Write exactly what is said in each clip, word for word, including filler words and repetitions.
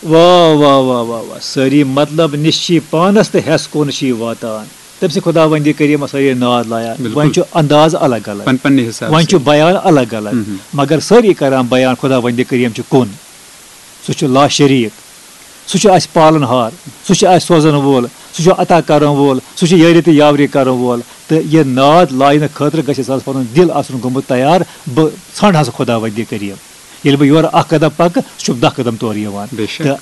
वाह वाह वाह वाह वाह सारी मतलब निश्ची पानस तो हेस कोन वातान तम से खुदा वंदी करीम सारी नाद लाया वन अंदाज अलग अलग वन बयान अलग अलग मगर सारी करान बयान खुदा वंदी करीम कुन सह ला शरीक सह पालन हार सह सोजन वोल सह अता कर वोल सह यारी तो यावरी कर वोल तो यह नाद लाइन खतर गस पन दिल आसन गोमुत तैयार बह षंड खुदा वंदी करीम ये बह योर अख कदम पक सह दह कदम तौर तो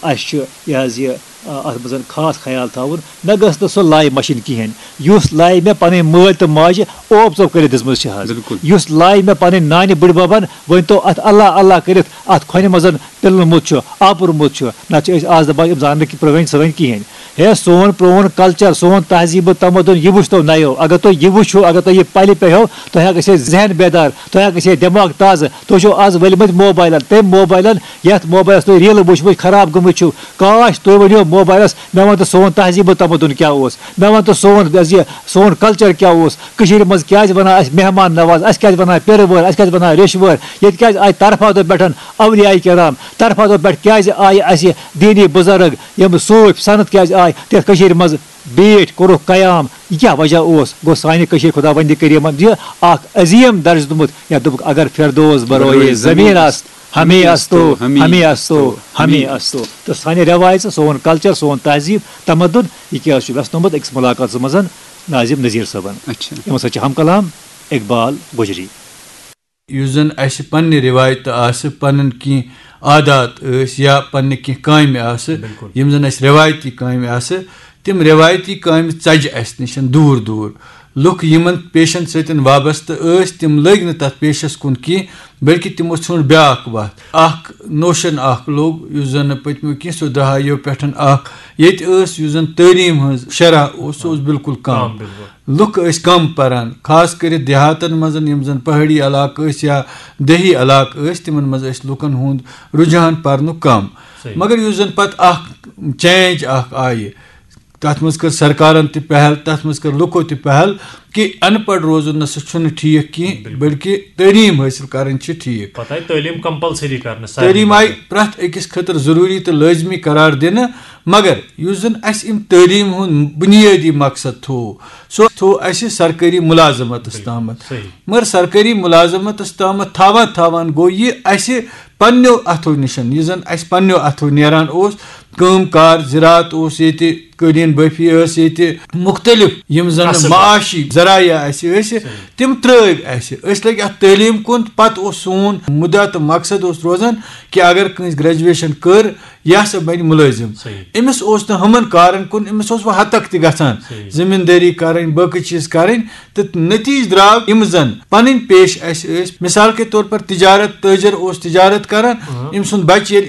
यह अत मज खास ख्याल थवन मे गस सो लाई मशीन कहें युस लाई मे पन माल तो माज ओप चोप कर दिस लाई मे पन नानि बुड़ बबन वन तो अत अल्लाह अल्लाह कर अत खोन मज पिलमुत आपुरमुत ना आज दपान जान प्रवन सवन कहें हे सोन प्रोन कल्चर सोन तहजीब तमदन यह वो तो नयो अगर तुम यह वो अगर तुम यह पल पे तुह ग जहन बेदार तुह ग दिमाग ताज़ तुम आज वलमत मोबाइल तम मोबाइल ये मोबाइल तुम रील वुचम खराब गमुत काश तुम वो मोबाइलस मे वन तो सोन तहजीब तमदन क्या मे वन तो सोन यह सोन कल्चर क्या मज क्या वन मेहमान नवाज अस क्या वन पिर वर अस क्या वन रिश वर ये क्या आय तरफा तो पे अवलिया कराम तरफा तो पे क्या आय अस दीनी बुजुर्ग यम सूफ सनत क्या आय तथ मज बेट कोर कयाम यह क्या वजह गो सान खुदा वंदी करीम यह अजीम दर्ज दुमुत या दुप अगर फिरदौस बरोए जमीन अस्त हमें अस्तो हमें अस्तो हमें अस्तो तो सानि रवायत सोन कल्चर सोन तहजीब तमदन यह क्या वसनोमुत अकिस मुलाकात मज नाजिम नज़ीर सबन यम सा हम कलाम इकबाल गुजरी युस जन अस पन्ने रिवायत आस पन्न की आदात या पन्ने की कामि आस यम जन अस रिवायती कामि आस तिम रिवायती कामि चज अस निशन दूर दूर लुक यमन पेशन सतन वाबस्त तिम लग न तथ पेशस कुन की बल्कि तिमो ढूंढ ब्याक वत अख नोशन अख लोग युस जन पतमो कि सो दहायो पेठन अख येत युस जन तालीम हज शरह सो बिल्कुल कम लुक कम परान खास कर देहातन मजन यम जन पहाड़ी इलाक या दही इलाक तिमन मज लुकन हुंद रुझान परनु कम मगर युस जन पत अख चेंज अख आय तथ मज कर सरकारन त पहल तथ मज कर लुको त पहल कि अनपढ़ रोजन न ठीक कह बल्कि तलीम हासिल कर ठीक तलीम कंपलसरी कर तलीम आई प्रथ अकिस खतर जरूरी तो लाजमी करार दिन मगर युस जन अस इम तलीम हुंद बुनियादी मकसद थो सो थो अस सरकारी मुलाजमत तामत मगर सरकारी मुलाजमत तामत थावान थावान गो यह अस पन्नो अथो निशन यह जन अस पन्नो अथो नेरान ओस काम कार ज़रात ओस ये कलीन बफी ये मुख्तलिफ यम जन माशी जराया तम त्रव अस लग अत तलीम कुन पत सोन मुदा तो मकसद रोजान कि अगर कस ग्रेजुएशन कर यह हसा बन मुलाजिम अमिस हमन कारन कुन अमिस वह हतक त गसान जमींदारी करें बाकी चीज करें तो नतीज द्राव यम जन पन पेश अस मिसाल के तौर पर तिजारत तजर तिजारत करान अम सुंद बच